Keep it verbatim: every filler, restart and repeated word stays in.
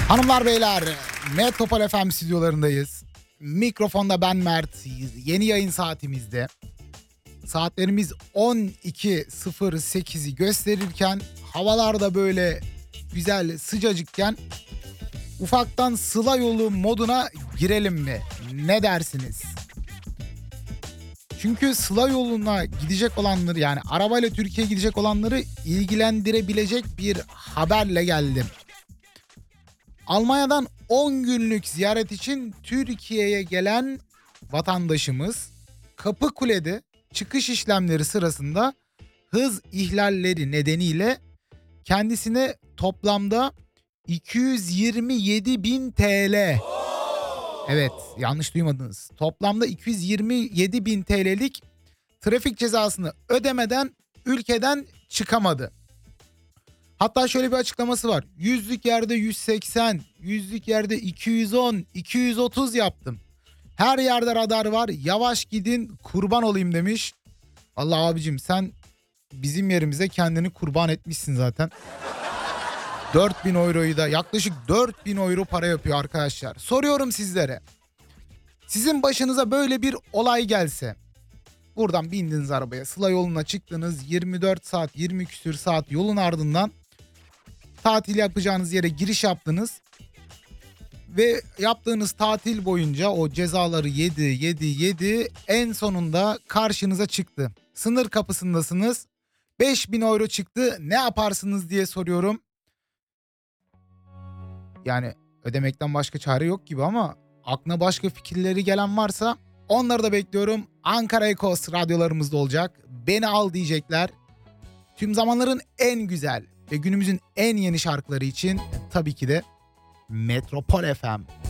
Hanımlar beyler, Metropol F M stüdyolarındayız. Mikrofonda ben Mert. Yeni yayın saatimizde. Saatlerimiz on iki sıfır sekizi gösterirken, havalarda böyle güzel sıcacıkken ufaktan Sıla yolu moduna girelim mi? Ne dersiniz? Çünkü Sıla yoluna gidecek olanları, yani arabayla Türkiye'ye gidecek olanları ilgilendirebilecek bir haberle geldim. Almanya'dan on günlük ziyaret için Türkiye'ye gelen vatandaşımız Kapıkule'de çıkış işlemleri sırasında hız ihlalleri nedeniyle kendisine toplamda iki yüz yirmi yedi bin T L, evet yanlış duymadınız, toplamda iki yüz yirmi yedi bin T L'lik trafik cezasını ödemeden ülkeden çıkamadı. Hatta şöyle bir açıklaması var. Yüzlük yerde yüz seksen, yüzlük yerde iki yüz on, iki yüz otuz yaptım. Her yerde radar var. Yavaş gidin, kurban olayım demiş. Allah abicim, sen bizim yerimize kendini kurban etmişsin zaten. dört bin euroyu da, yaklaşık dört bin euro para yapıyor arkadaşlar. Soruyorum sizlere. Sizin başınıza böyle bir olay gelse, buradan bindiniz arabaya, Sıla yoluna çıktınız, yirmi dört saat, yirmi küsür saat yolun ardından tatil yapacağınız yere giriş yaptınız ve yaptığınız tatil boyunca o cezaları yedi yedi yedi, en sonunda karşınıza çıktı. Sınır kapısındasınız, beş bin euro çıktı, ne yaparsınız diye soruyorum. Yani ödemekten başka çare yok gibi, ama aklına başka fikirleri gelen varsa onları da bekliyorum. Ankara Ekos radyolarımızda olacak. Beni al diyecekler. Tüm zamanların en güzel ve günümüzün en yeni şarkıları için tabii ki de Metropol F M.